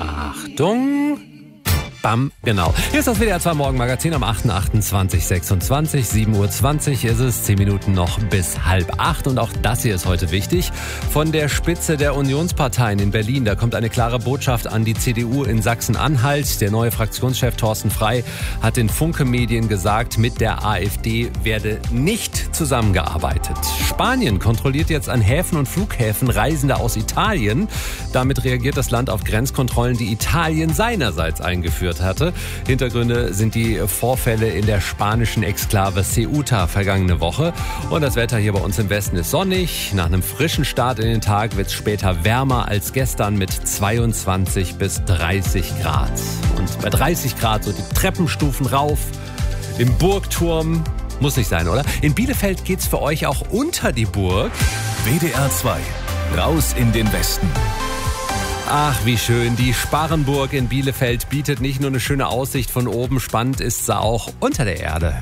Achtung. Bam, genau. Hier ist das WDR 2 Morgenmagazin am 8.28.26, 7.20 Uhr ist es, 10 Minuten noch bis 7:30 und auch das hier ist heute wichtig. Von der Spitze der Unionsparteien in Berlin, da kommt eine klare Botschaft an die CDU in Sachsen-Anhalt. Der neue Fraktionschef Thorsten Frey hat den Funke-Medien gesagt, mit der AfD werde nicht zusammengearbeitet. Spanien kontrolliert jetzt an Häfen und Flughäfen Reisende aus Italien. Damit reagiert das Land auf Grenzkontrollen, die Italien seinerseits eingeführt hatte. Hintergründe sind die Vorfälle in der spanischen Exklave Ceuta vergangene Woche. Und das Wetter hier bei uns im Westen ist sonnig. Nach einem frischen Start in den Tag wird es später wärmer als gestern mit 22 bis 30 Grad. Und bei 30 Grad so die Treppenstufen rauf im Burgturm. Muss nicht sein, oder? In Bielefeld geht's für euch auch unter die Burg. WDR 2, raus in den Westen. Ach, wie schön. Die Sparrenburg in Bielefeld bietet nicht nur eine schöne Aussicht von oben, spannend ist sie auch unter der Erde.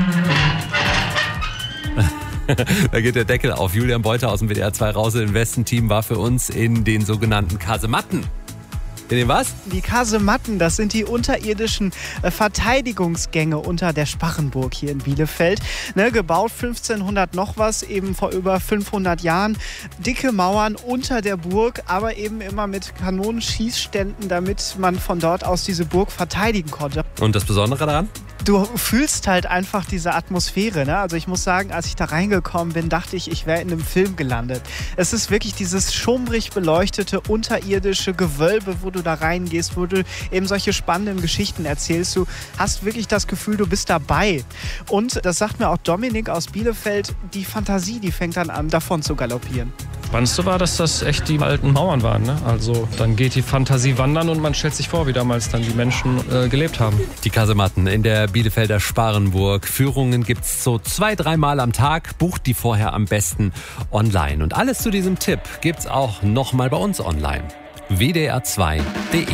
Da geht der Deckel auf. Julian Beuter aus dem WDR 2 raus in den Westen-Team war für uns in den sogenannten Kasematten. In den was? Die Kasematten, das sind die unterirdischen Verteidigungsgänge unter der Sparrenburg hier in Bielefeld. Gebaut 1500 noch was, eben vor über 500 Jahren. Dicke Mauern unter der Burg, aber eben immer mit Kanonenschießständen, damit man von dort aus diese Burg verteidigen konnte. Und das Besondere daran? Du fühlst halt einfach diese Atmosphäre. Ne? Also ich muss sagen, als ich da reingekommen bin, dachte ich wäre in einem Film gelandet. Es ist wirklich dieses schummrig beleuchtete, unterirdische Gewölbe, wo du da reingehst, wo du eben solche spannenden Geschichten erzählst. Du hast wirklich das Gefühl, du bist dabei. Und das sagt mir auch Dominik aus Bielefeld, die Fantasie, die fängt dann an, davon zu galoppieren. Spannendste war, dass das echt die alten Mauern waren. Ne? Also dann geht die Fantasie wandern und man stellt sich vor, wie damals dann die Menschen gelebt haben. Die Kasematten in der Bielefelder Sparrenburg. Führungen gibt's so 2-3 Mal am Tag. Bucht die vorher am besten online. Und alles zu diesem Tipp gibt's auch nochmal bei uns online. WDR2.de